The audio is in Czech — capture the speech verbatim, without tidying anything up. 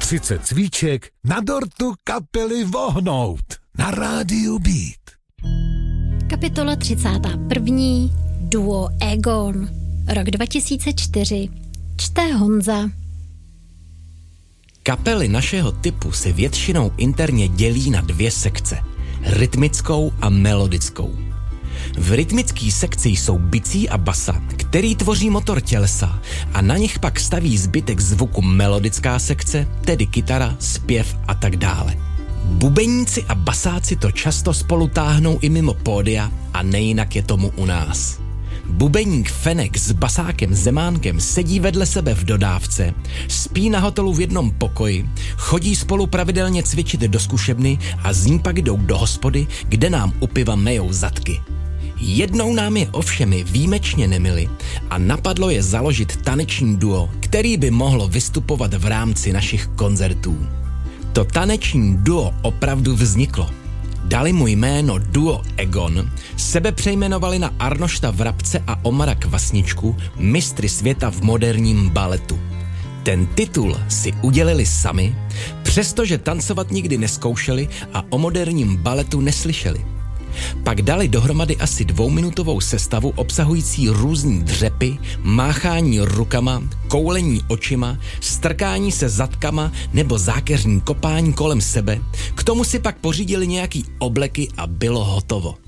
třicet cvíček na dortu kapely Vohnout na rádiu Beat. Kapitola třicátá první. Duo Egon. Rok dva tisíce čtyři. Čte Honza. Kapely našeho typu se většinou interně dělí na dvě sekce. Rytmickou a melodickou. V rytmické sekci jsou bicí a basa, který tvoří motor tělesa, a na nich pak staví zbytek zvuku melodická sekce, tedy kytara, zpěv a tak dále. Bubeníci a basáci to často spolu táhnou i mimo pódia a nejinak je tomu u nás. Bubeník Fenek s basákem Zemánkem sedí vedle sebe v dodávce, spí na hotelu v jednom pokoji, chodí spolu pravidelně cvičit do zkušebny a z ní pak jdou do hospody, kde nám u piva mejou zadky. Jednou nám je ovšem výjimečně nemili a napadlo je založit taneční duo, který by mohlo vystupovat v rámci našich koncertů. To taneční duo opravdu vzniklo. Dali mu jméno Duo Egon, sebe přejmenovali na Arnošta Vrabce a Omara Kvasničku, mistry světa v moderním baletu. Ten titul si udělili sami, přestože tancovat nikdy neskoušeli a o moderním baletu neslyšeli. Pak dali dohromady asi dvouminutovou sestavu obsahující různý dřepy, máchání rukama, koulení očima, strkání se zadkama nebo zákeřní kopání kolem sebe. K tomu si pak pořídili nějaký obleky a bylo hotovo.